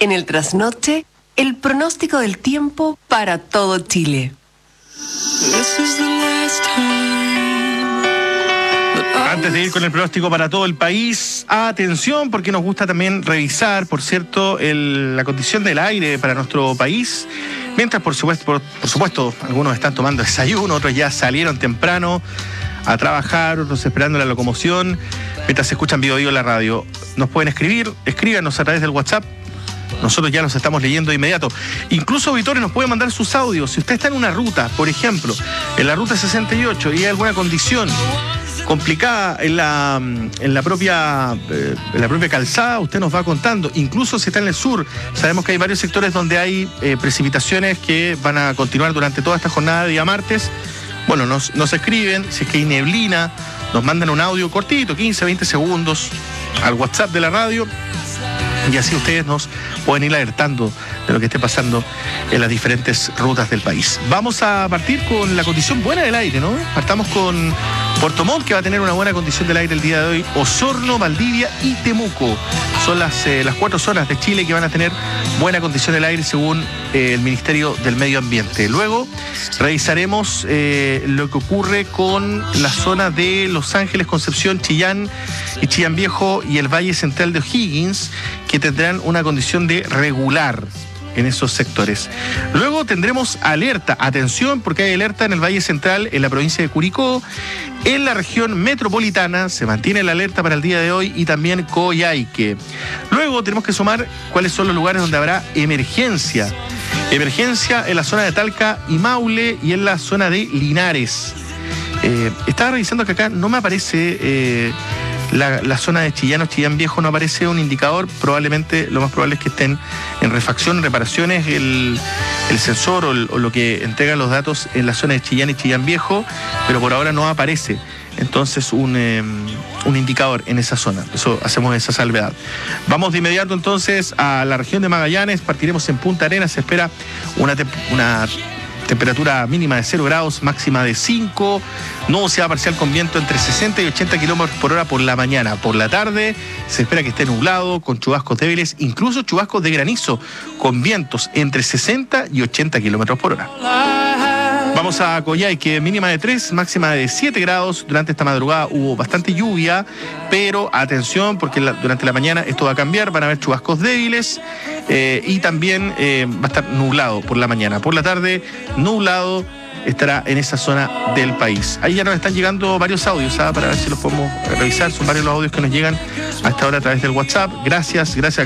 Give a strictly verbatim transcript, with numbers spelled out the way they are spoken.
En el trasnoche, el pronóstico del tiempo para todo Chile. Antes de ir con el pronóstico para todo el país, atención, porque nos gusta también revisar, por cierto, el, la condición del aire para nuestro país. Mientras, por supuesto, por, por supuesto, algunos están tomando desayuno, otros ya salieron temprano a trabajar, otros esperando la locomoción, mientras se escuchan Bio Bio en la radio. Nos pueden escribir, escríbanos a través del WhatsApp. Nosotros ya los estamos leyendo de inmediato. Incluso auditores nos pueden mandar sus audios. Si usted está en una ruta, por ejemplo, en la ruta sesenta y ocho y hay alguna condición complicada en la, en la propia eh, en la propia calzada, usted nos va contando. Incluso si está en el sur, sabemos que hay varios sectores donde hay eh, precipitaciones que van a continuar durante toda esta jornada de día martes. Bueno, nos, nos escriben, si es que hay neblina, nos mandan un audio cortito, quince, veinte segundos, al WhatsApp de la radio. Y así ustedes nos pueden ir alertando de lo que esté pasando en las diferentes rutas del país. Vamos a partir con la condición buena del aire, ¿no? Partamos con Puerto Montt, que va a tener una buena condición del aire el día de hoy. Osorno, Valdivia y Temuco son las, eh, las cuatro zonas de Chile que van a tener buena condición del aire según eh, el Ministerio del Medio Ambiente. Luego revisaremos eh, lo que ocurre con la zona de Los Ángeles, Concepción, Chillán y Chillán Viejo y el Valle Central de O'Higgins, que tendrán una condición de regular en esos sectores. Luego tendremos alerta, atención, porque hay alerta en el Valle Central, en la provincia de Curicó, en la región metropolitana, se mantiene la alerta para el día de hoy, y también Coyhaique. Luego tenemos que sumar cuáles son los lugares donde habrá emergencia. Emergencia en la zona de Talca y Maule y en la zona de Linares. Eh, estaba revisando que acá no me aparece... Eh, La, la zona de Chillán o Chillán Viejo no aparece un indicador. Probablemente lo más probable es que estén en refacción, reparaciones, el, el sensor o, el, o lo que entrega los datos en la zona de Chillán y Chillán Viejo, pero por ahora no aparece entonces un, eh, un indicador en esa zona. Eso, hacemos esa salvedad. Vamos de inmediato entonces a la región de Magallanes. Partiremos en Punta Arenas. Se espera una, te, una temperatura mínima de cero grados, máxima de cinco. Nubosidad parcial con viento entre sesenta y ochenta kilómetros por hora por la mañana. Por la tarde se espera que esté nublado, con chubascos débiles, incluso chubascos de granizo, con vientos entre sesenta y ochenta kilómetros por hora. Vamos a Coyhaique, mínima de tres, máxima de siete grados. Durante esta madrugada hubo bastante lluvia, pero atención, porque la, durante la mañana esto va a cambiar, van a haber chubascos débiles eh, y también eh, va a estar nublado por la mañana. Por la tarde, nublado, estará en esa zona del país. Ahí ya nos están llegando varios audios, ¿sabes? Para ver si los podemos revisar. Son varios los audios que nos llegan hasta ahora a través del WhatsApp. Gracias, gracias.